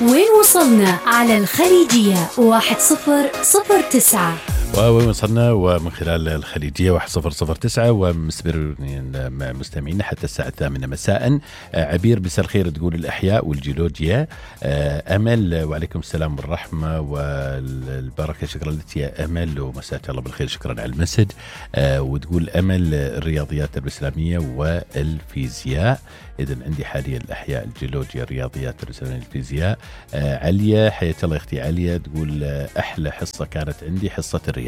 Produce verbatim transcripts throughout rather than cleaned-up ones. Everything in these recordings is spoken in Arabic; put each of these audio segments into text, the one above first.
وين وصلنا على الخليجية واحد صفر صفر تسعة. وين وصلنا ومن خلال الخليجية واحد صفر صفر تسعة ومستمرين مع مستمعينا حتى الساعة الثامنة مساء. عبير مساء الخير تقول الأحياء والجيولوجيا. أمل وعليكم السلام والرحمة والبركة، شكرا لك يا أمل ومساك الله بالخير، شكرا على المسج. وتقول أمل الرياضيات الإسلامية والفيزياء، إذن عندي حاليا الأحياء الجيولوجيا الرياضيات الإسلامية الفيزياء. عليا حياة الله أختي عليا تقول أحلى حصة كانت عندي حصة الرياضيات.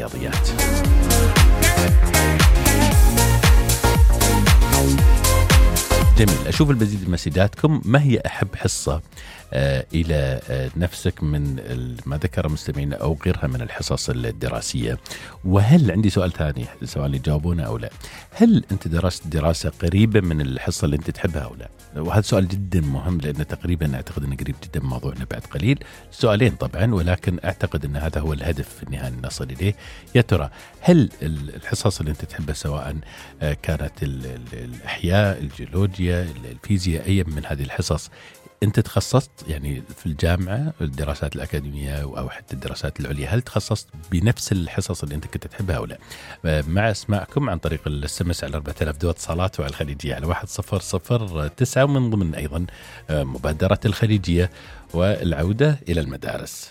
جميل، أشوف المزيد من مسجاتكم. ما هي أحب حصة آه إلى آه نفسك من ما ذكر المستمعين أو غيرها من الحصص الدراسية؟ وهل عندي سؤال ثاني، سؤال يجاوبونه أو لا، هل أنت درست دراسة قريبة من الحصة اللي أنت تحبها أو لا؟ وهذا سؤال جدا مهم لأنه تقريبا أعتقد أنه قريب جدا من موضوعنا بعد قليل. سؤالين طبعا، ولكن أعتقد أن هذا هو الهدف في النهاية نصل إليه. يا ترى هل الحصص اللي أنت تحبها سواء آه كانت الأحياء الجيولوجيا الفيزياء أي من هذه الحصص أنت تخصصت يعني في الجامعة الدراسات الأكاديمية أو حتى الدراسات العليا، هل تخصصت بنفس الحصص اللي أنت كنت تحبها أو لا؟ مع اسماعكم عن طريق الاس على أربعة آلاف دو اتصالات وعلى الخليجية على واحد صفر صفر تسعة، ومن ضمن أيضا مبادرة الخليجية والعودة إلى المدارس.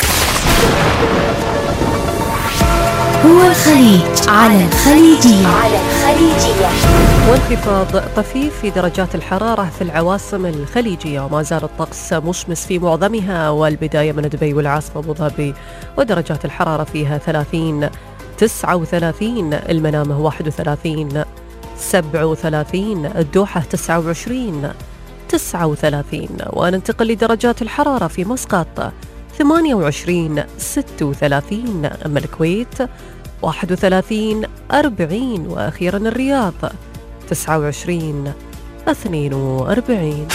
هو الخليج على الخليجية. على الخليجية. وانخفاض طفيف في درجات الحرارة في العواصم الخليجية، وما زال الطقس مشمس في معظمها، والبداية من دبي والعاصمة أبو ظبي ودرجات الحرارة فيها ثلاثين، تسعة وثلاثين، المنامة واحد وثلاثين، سبعة وثلاثين، الدوحة تسعة وعشرين، تسعة وثلاثين. وننتقل لدرجات الحرارة في مسقط ثمانية وعشرين، ستة وثلاثين، أما الكويت واحد وثلاثين، أربعين، وأخيرا الرياض تسعة وعشرين، اثنين وأربعين.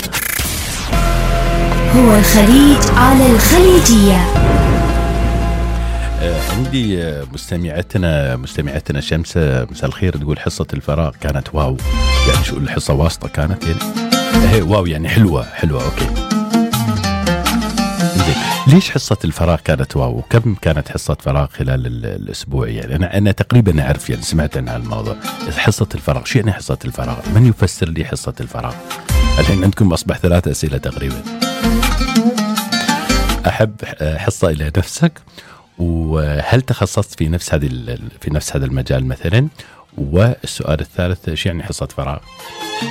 هو الخليج على الخليجية. عندي مستمعتنا مستمعتنا شمس مساء الخير تقول حصة الفراغ كانت واو، يعني شو الحصة واسطة كانت يعني هي واو يعني حلوة حلوة أوكي. ليش حصة الفراغ كانت واو؟ وكم كانت حصة فراغ خلال الأسبوع؟ يعني أنا أنا تقريبا أعرف، يعني سمعت عن الموضوع حصة الفراغ. شو يعني حصة الفراغ؟ من يفسر لي حصة الفراغ؟ الحين عندكم أصبح ثلاثة أسئلة تقريبا. أحب حصة إلى نفسك، وهل تخصصت في نفس هذه في نفس هذا المجال مثلا؟ والسؤال الثالث شو يعني حصة فراغ؟